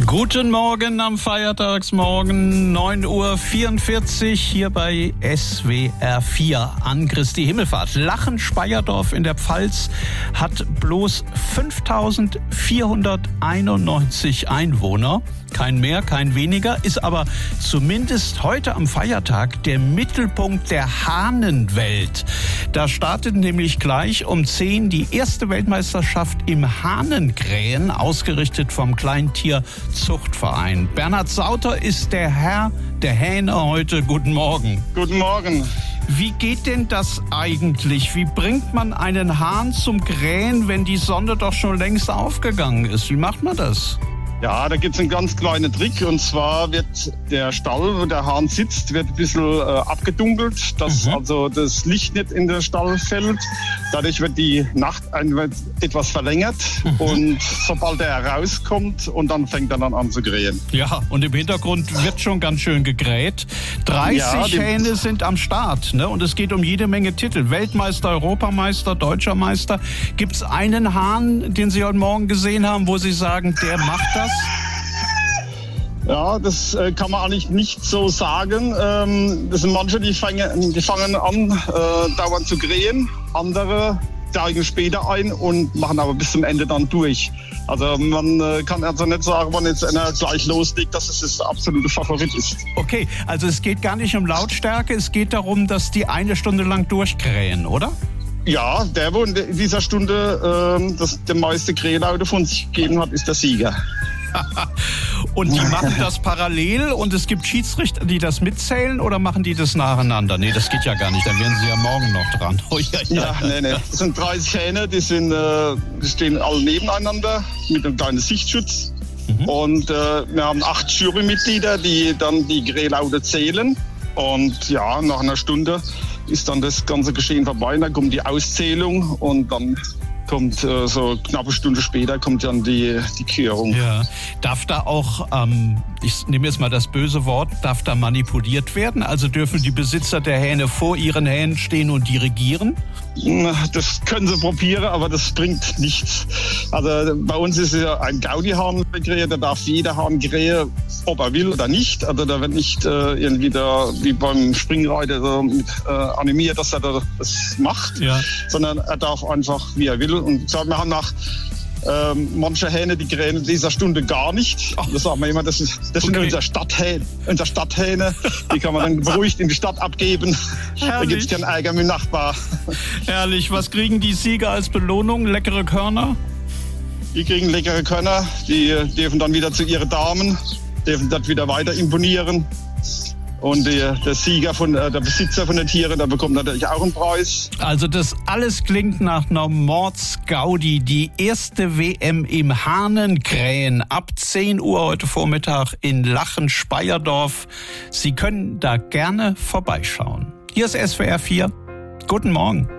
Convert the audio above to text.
Guten Morgen am Feiertagsmorgen, 9:44 Uhr hier bei SWR 4 an Christi Himmelfahrt. Lachen-Speyerdorf in der Pfalz hat bloß 5.491 Einwohner. Kein mehr, kein weniger, ist aber zumindest heute am Feiertag der Mittelpunkt der Hahnenwelt. Da startet nämlich gleich um 10 die erste Weltmeisterschaft im Hahnenkrähen, ausgerichtet vom Kleintierzuchtverein. Bernhard Sauter ist der Herr der Hähne heute. Guten Morgen. Guten Morgen. Wie geht denn das eigentlich? Wie bringt man einen Hahn zum Krähen, wenn die Sonne doch schon längst aufgegangen ist? Wie macht man das? Ja, da gibt's einen ganz kleinen Trick, und zwar wird der Stall, wo der Hahn sitzt, wird ein bisschen abgedunkelt, dass also das Licht nicht in den Stall fällt. Dadurch wird die Nacht etwas verlängert und sobald er rauskommt, und dann fängt er dann an zu krähen. Ja, und im Hintergrund wird schon ganz schön gekräht. 30 Hähne sind am Start, ne? Und es geht um jede Menge Titel. Weltmeister, Europameister, Deutscher Meister. Gibt's einen Hahn, den Sie heute Morgen gesehen haben, wo Sie sagen, der macht das? Ja, das kann man eigentlich nicht so sagen. Das sind manche, die fangen an, dauernd zu krähen. Andere steigen später ein und machen aber bis zum Ende dann durch. Also man kann also nicht sagen, wenn jetzt einer gleich loslegt, dass es das absolute Favorit ist. Okay, also es geht gar nicht um Lautstärke, es geht darum, dass die eine Stunde lang durchkrähen, oder? Ja, der, wo in dieser Stunde der meiste Krählaute von sich gegeben hat, ist der Sieger. Und die machen das parallel und es gibt Schiedsrichter, die das mitzählen, oder machen die das nacheinander? Nee, das geht ja gar nicht, dann wären sie ja morgen noch dran. Oh, ja. Nee. Das sind 30 Hähne, die stehen alle nebeneinander mit einem kleinen Sichtschutz. Und wir haben 8 Jurymitglieder, die dann die Krählaute zählen. Und ja, nach einer Stunde ist dann das ganze Geschehen vorbei, dann kommt die Auszählung und dann kommt so knappe Stunde später kommt dann die Kürung. Ja. Darf da auch, ich nehme jetzt mal das böse Wort, darf da manipuliert werden? Also dürfen die Besitzer der Hähne vor ihren Hähnen stehen und dirigieren? Das können sie probieren, aber das bringt nichts. Also bei uns ist ja ein Gaudi-Hahn gekräht, da darf jeder Hahn krähen, ob er will oder nicht. Also da wird nicht irgendwie da wie beim Springreiter so animiert, dass er das macht, sondern er darf einfach, wie er will. Und wir haben manche Hähne, die krähen in dieser Stunde gar nicht. Das sagen wir immer, das sind unsere Stadthähne. Die kann man dann beruhigt in die Stadt abgeben. Da gibt es keinen Ärger mit dem Nachbar. Herrlich. Was kriegen die Sieger als Belohnung? Leckere Körner? Die kriegen leckere Körner. Die dürfen dann wieder zu ihren Damen, dürfen dort wieder weiter imponieren. Und der Sieger der Besitzer von den Tieren, der bekommt natürlich auch einen Preis. Also das alles klingt nach einer Mordsgaudi. Die erste WM im Hahnenkrähen ab 10 Uhr heute Vormittag in Lachen-Speyerdorf. Sie können da gerne vorbeischauen. Hier ist SWR 4. Guten Morgen.